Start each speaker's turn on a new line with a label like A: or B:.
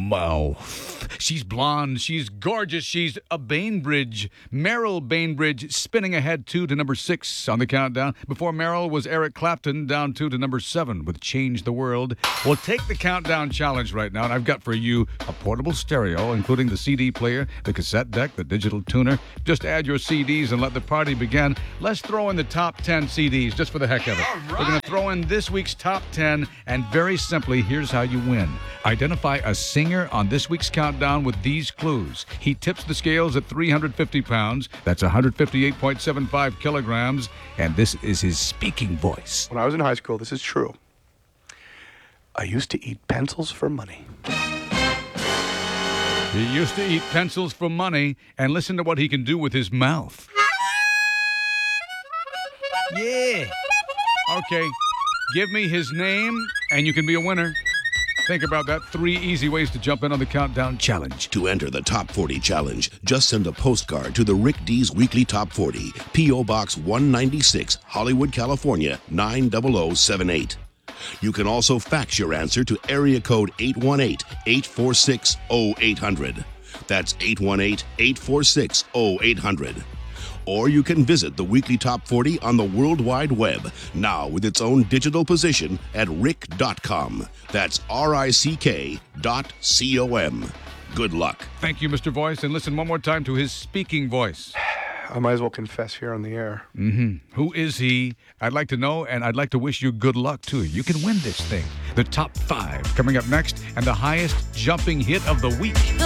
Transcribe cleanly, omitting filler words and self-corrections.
A: mouth. She's blonde. She's gorgeous. She's a Bainbridge. Meryl Bainbridge spinning ahead 2 to number 6 on the countdown. Before Meryl was Eric Clapton, down 2 to number 7 with Change the World. Well, take the countdown challenge right now, and I've got for you a portable stereo, including the CD player, the cassette deck, the digital tuner. Just add your CDs and let the party begin. Let's throw in the top 10 CDs just for the heck of it.
B: All right.
A: We're going to throw in this week's top 10, and very simply, here's how you win. Identify a singer on this week's countdown with these clues. He tips the scales at 350 pounds. That's 158.75 kilograms. And this is his speaking voice.
B: When I was in high school, this is true, I used to eat pencils for money.
A: He used to eat pencils for money, and listen to what he can do with his mouth. Yeah. Okay. Give me his name, and you can be a winner. Think about that. 3 easy ways to jump in on the countdown challenge.
C: To enter the Top 40 Challenge, just send a postcard to the Rick D's Weekly Top 40, P.O. Box 196, Hollywood, California, 90078. You can also fax your answer to area code 818-846-0800. That's 818-846-0800. Or you can visit the Weekly Top 40 on the World Wide Web, now with its own digital position at rick.com. That's RICK.com. Good luck.
A: Thank you, Mr. Voice, and listen one more time to his speaking voice.
B: I might as well confess here on the air.
A: Who is he? I'd like to know, and I'd like to wish you good luck, too. You can win this thing. The top 5 coming up next, and the highest jumping hit of the week.